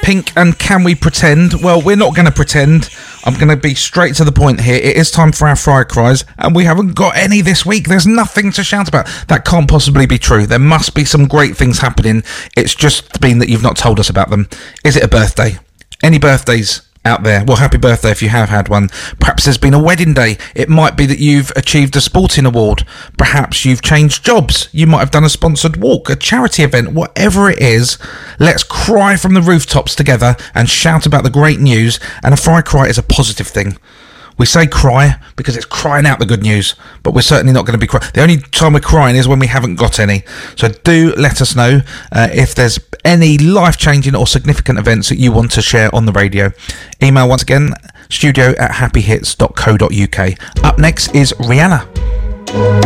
Pink and Can We Pretend? Well, we're not going to pretend. I'm going to be straight to the point here. It is time for our Fry Cries, and we haven't got any this week. There's nothing to shout about. That can't possibly be true. There must be some great things happening. It's just been that you've not told us about them. Is it a birthday? Any birthdays out there? Well, happy birthday if you have had one. Perhaps there's been a wedding day. It might be that you've achieved a sporting award. Perhaps you've changed jobs. You might have done a sponsored walk, a charity event, whatever it is. Let's cry from the rooftops together and shout about the great news. And a Fry Cry is a positive thing. We say cry because it's crying out the good news, but we're certainly not going to be crying. The only time we're crying is when we haven't got any. So do let us know if there's any life-changing or significant events that you want to share on the radio. Email once again, studio@happyhits.co.uk. Up next is Rihanna.